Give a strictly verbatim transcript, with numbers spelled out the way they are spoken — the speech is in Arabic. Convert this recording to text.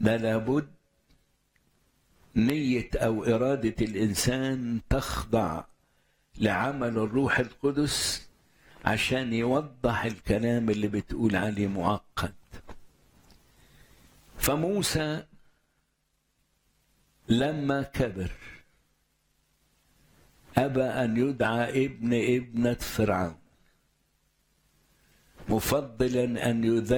ده لابد نية أو إرادة الإنسان تخضع لعمل الروح القدس عشان يوضح الكلام اللي بتقول عليه معقد. فموسى لما كبر أبى أن يدعى ابن ابنة فرعون، مفضلا أن يذل